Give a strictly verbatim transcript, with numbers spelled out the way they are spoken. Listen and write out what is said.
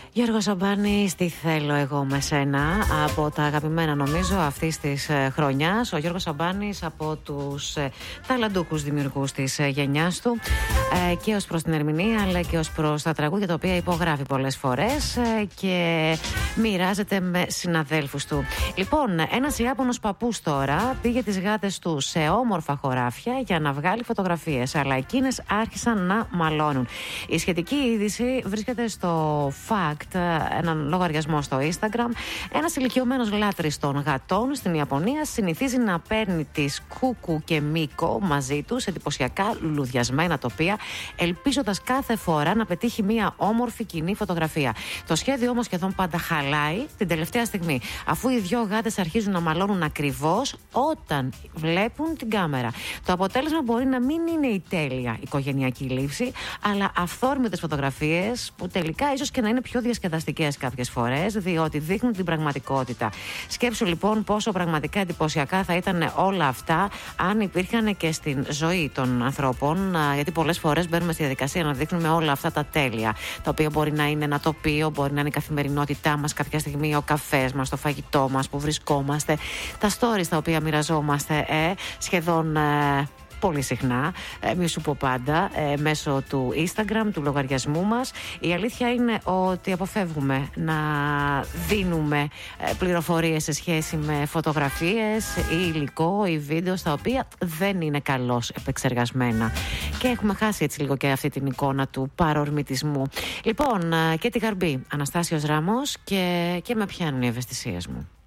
Γιώργος Σαμπάνης, τι θέλω εγώ με σένα, από τα αγαπημένα νομίζω αυτής της ε, χρονιάς. Ο Γιώργος Σαμπάνης από τους ε, ταλαντούχους δημιουργούς της ε, γενιάς του, ε, και ως προς την ερμηνεία αλλά και ως προς τα τραγούδια τα οποία υπογράφει πολλές φορές ε, και μοιράζεται με συναδέλφους του. Λοιπόν, ένας Ιάπωνος παππούς τώρα πήγε τις γάτες του σε όμορφα χωράφια για να βγάλει φωτογραφίες, αλλά εκείνες άρχισαν να μαλώνουν. Η σχετική είδηση βρίσκεται στο Fact, έναν λογαριασμό στο Instagram. Ένας ηλικιωμένος λάτρης των γατών στην Ιαπωνία συνηθίζει να παίρνει τις Κούκου και Μίκο μαζί του σε εντυπωσιακά λουλουδιασμένα τοπία, ελπίζοντας κάθε φορά να πετύχει μια όμορφη κοινή φωτογραφία. Το σχέδιο όμως σχεδόν πάντα χαλάει την τελευταία στιγμή, αφού οι δυο γάτες αρχίζουν να μαλώνουν ακριβώς όταν βλέπουν την κάμερα. Το αποτέλεσμα μπορεί να μην είναι η τέλεια οικογενειακή λήψη, αλλά αυθόρμητες φωτογραφίες που τελικά ίσως και να είναι πιο διασκεδαστικές κάποιες φορές, διότι δείχνουν την πραγματικότητα. Σκέψου λοιπόν πόσο πραγματικά εντυπωσιακά θα ήταν όλα αυτά αν υπήρχαν και στην ζωή των ανθρώπων, γιατί πολλές φορές μπαίνουμε στη διαδικασία να δείχνουμε όλα αυτά τα τέλεια, τα οποία μπορεί να είναι ένα τοπίο, μπορεί να είναι η καθημερινότητά μας κάποια στιγμή, ο καφές μας, το φαγητό μας που βρισκόμαστε, τα stories τα οποία μοιραζόμαστε ε, σχεδόν ε, πολύ συχνά, ε, μη σου πω πάντα, ε, μέσω του Instagram, του λογαριασμού μας. Η αλήθεια είναι ότι αποφεύγουμε να δίνουμε ε, πληροφορίες σε σχέση με φωτογραφίες ή υλικό ή βίντεο στα οποία δεν είναι καλώς επεξεργασμένα. Και έχουμε χάσει έτσι λίγο και αυτή την εικόνα του παρορμητισμού. Λοιπόν, ε, και τη Γαρμπή, Αναστάσιος Ράμος, και, και με πιάνουν οι ευαισθησίες μου.